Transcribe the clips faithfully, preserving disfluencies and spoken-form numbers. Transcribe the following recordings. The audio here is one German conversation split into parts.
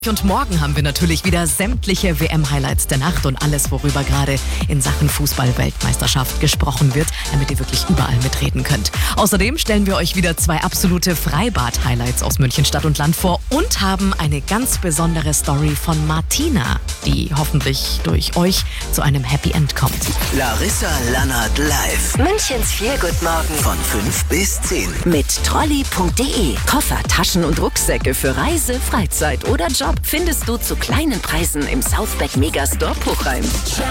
Und morgen haben wir natürlich wieder sämtliche W M-Highlights der Nacht und alles, worüber gerade in Sachen Fußball-Weltmeisterschaft gesprochen wird, damit ihr wirklich überall mitreden könnt. Außerdem stellen wir euch wieder zwei absolute Freibad-Highlights aus München Stadt und Land vor und haben eine ganz besondere Story von Martina, die hoffentlich durch euch zu einem Happy End kommt. Larissa Lannert live. Münchens Feelgood-Morgen Von fünf bis zehn. mit trolley punkt de. Koffer, Taschen und Rucksäcke für Reise, Freizeit oder Job findest du zu kleinen Preisen im Southback Megastore Puchheim.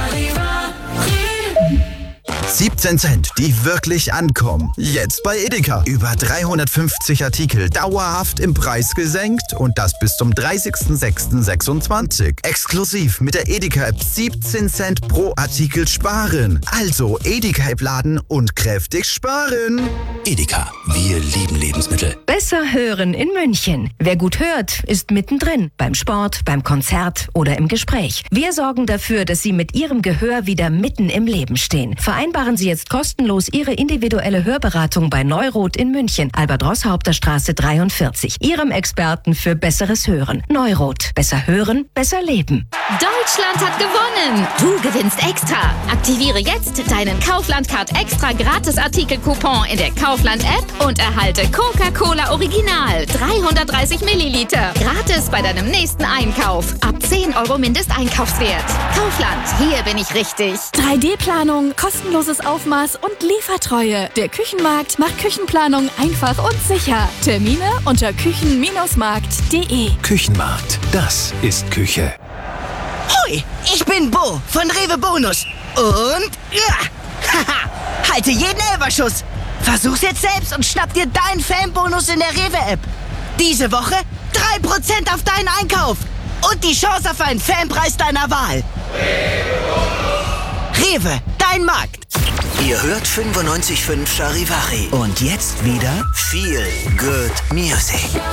siebzehn Cent, die wirklich ankommen. Jetzt bei Edeka. Über dreihundertfünfzig Artikel dauerhaft im Preis gesenkt und das bis zum dreißigsten sechsten sechsundzwanzig. Exklusiv mit der Edeka-App siebzehn Cent pro Artikel sparen. Also Edeka-App laden und kräftig sparen. Edeka, wir lieben Lebensmittel. Besser hören in München. Wer gut hört, ist mittendrin. Beim Sport, beim Konzert oder im Gespräch. Wir sorgen dafür, dass Sie mit Ihrem Gehör wieder mitten im Leben stehen. Vereinbaren Sie jetzt kostenlos Ihre individuelle Hörberatung bei Neuroth in München, Albert-Ross-Haupter-Straße dreiundvierzig. Ihrem Experten für besseres Hören. Neuroth. Besser hören, besser leben. Deutschland hat gewonnen! Du gewinnst extra! Aktiviere jetzt deinen Kaufland-Card extra Gratis-Artikel-Coupon in der Kaufland-App und erhalte Coca-Cola Original dreihundertdreißig Milliliter. Gratis bei deinem nächsten Einkauf. Ab zehn Euro Mindesteinkaufswert. Kaufland, hier bin ich richtig. drei D-Planung, kostenloses Aufmaß und Liefertreue. Der Küchenmarkt macht Küchenplanung einfach und sicher. Termine unter küchen markt punkt de. Küchenmarkt, das ist Küche. Hui, ich bin Bo von Rewe Bonus. Und ja, haha, halte jeden Elberschuss. Versuch's jetzt selbst und schnapp dir deinen Fanbonus in der Rewe-App. Diese Woche drei Prozent auf deinen Einkauf. Und die Chance auf einen Fanpreis deiner Wahl. Rewe, dein Markt. Ihr hört fünfundneunzig Komma fünf Charivari. Und jetzt wieder Feel Good Music.